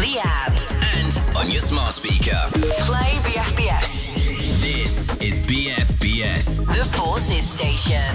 the app. And on your smart speaker. Play BFBS. This is BFBS. The Forces Station.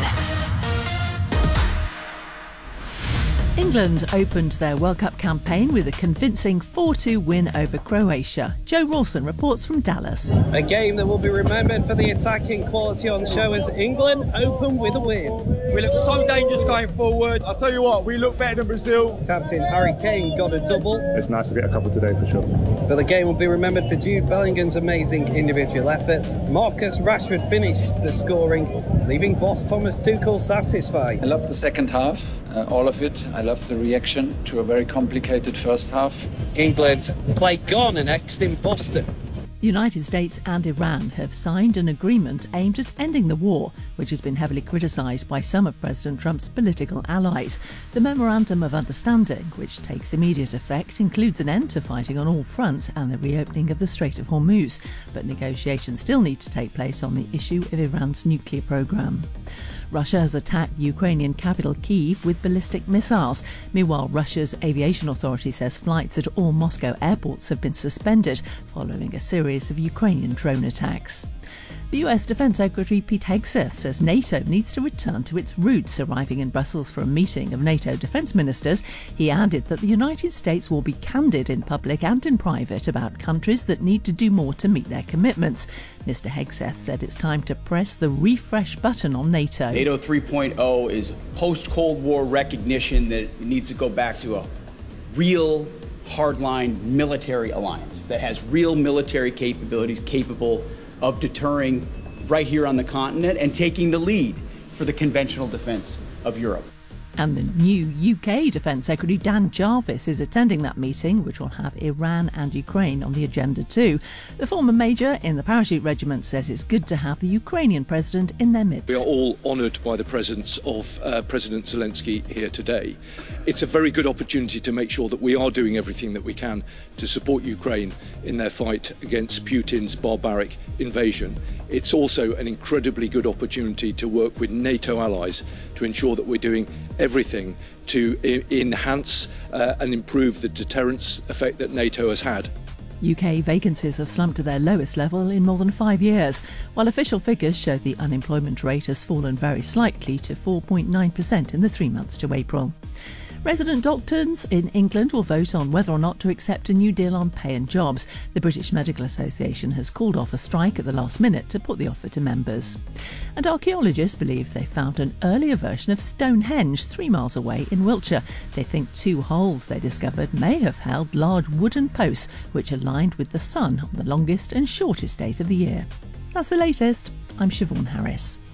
England opened their World Cup campaign with a convincing 4-2 win over Croatia. Joe Rawson reports from Dallas. A game that will be remembered for the attacking quality on show as England open with a win. We look so dangerous going forward. I'll tell you what, we look better than Brazil. Captain Harry Kane got a double. It's nice to get a couple today for sure. But the game will be remembered for Jude Bellingham's amazing individual effort. Marcus Rashford finished the scoring, leaving boss Thomas Tuchel satisfied. I love the second half, all of it. I love the reaction to a very complicated first half. England play gone and next in Boston. The United States and Iran have signed an agreement aimed at ending the war, which has been heavily criticised by some of President Trump's political allies. The Memorandum of Understanding, which takes immediate effect, includes an end to fighting on all fronts and the reopening of the Strait of Hormuz. But negotiations still need to take place on the issue of Iran's nuclear programme. Russia has attacked the Ukrainian capital Kyiv with ballistic missiles. Meanwhile, Russia's aviation authority says flights at all Moscow airports have been suspended following a series of Ukrainian drone attacks. The US Defence Secretary Pete Hegseth says NATO needs to return to its roots, arriving in Brussels for a meeting of NATO defence ministers. He added that the United States will be candid in public and in private about countries that need to do more to meet their commitments. Mr Hegseth said it's time to press the refresh button on NATO. NATO 3.0 is post-Cold War recognition that it needs to go back to a real hardline military alliance that has real military capabilities capable of deterring right here on the continent and taking the lead for the conventional defence of Europe. And the new UK Defence Secretary Dan Jarvis is attending that meeting, which will have Iran and Ukraine on the agenda too. The former major in the Parachute Regiment says it's good to have the Ukrainian president in their midst. We are all honoured by the presence of President Zelensky here today. It's a very good opportunity to make sure that we are doing everything that we can to support Ukraine in their fight against Putin's barbaric invasion. It's also an incredibly good opportunity to work with NATO allies to ensure that we're doing everything to enhance and improve the deterrence effect that NATO has had. UK vacancies have slumped to their lowest level in more than 5 years, while official figures show the unemployment rate has fallen very slightly to 4.9% in the 3 months to April. Resident doctors in England will vote on whether or not to accept a new deal on pay and jobs. The British Medical Association has called off a strike at the last minute to put the offer to members. And archaeologists believe they found an earlier version of Stonehenge 3 miles away in Wiltshire. They think 2 holes they discovered may have held large wooden posts which aligned with the sun on the longest and shortest days of the year. That's the latest. I'm Siobhan Harris.